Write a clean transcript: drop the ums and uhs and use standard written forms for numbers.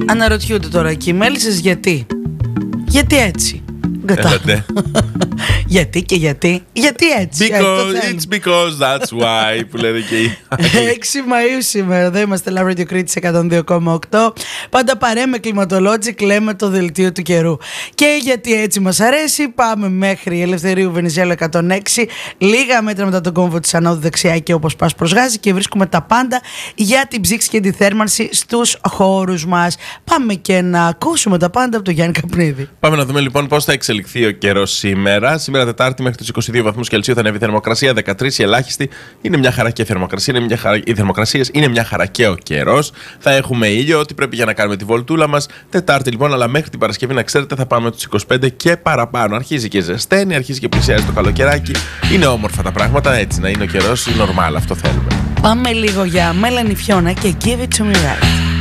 Αναρωτιούνται τώρα εκεί οι μέλισσες γιατί. Γιατί έτσι. Γιατί και γιατί. Γιατί έτσι. It's because that's why που λένε και οι 6 Μαΐου σήμερα. Εδώ είμαστε Love Radio Κρήτης 102,8. Πάντα παρέα με Climatologic, λέμε το δελτίο του καιρού. Και γιατί έτσι μας αρέσει, πάμε μέχρι Ελευθερίου Βενιζέλου 106. Λίγα μέτρα μετά τον κόμβο της ανόδου δεξιά και όπως πας προς Γάζη, και βρίσκουμε τα πάντα για την ψήξη και τη θέρμανση στους χώρους μας. Πάμε και να ακούσουμε τα πάντα από τον Γιάννη Καπνίδη. Πάμε να δούμε λοιπόν πώς θα εξελιχθεί ο καιρός σήμερα. Σήμερα Τετάρτη μέχρι τους 22 βαθμούς Κελσίου θα ανέβει η θερμοκρασία, 13 η ελάχιστη. Είναι μια χαρά και η θερμοκρασία, οι θερμοκρασίες, είναι μια χαρά και ο καιρός. Θα έχουμε ήλιο, ό,τι πρέπει για να κάνουμε τη βολτούλα μας. Τετάρτη λοιπόν, αλλά μέχρι την Παρασκευή να ξέρετε θα πάμε τους 25 και παραπάνω. Αρχίζει και ζεσταίνει, αρχίζει και πλησιάζει το καλοκαιράκι. Είναι όμορφα τα πράγματα, έτσι να είναι ο καιρός, normal, αυτό θέλουμε. Πάμε λίγο για Μέλανη Φιώνα και Give It To Me Right.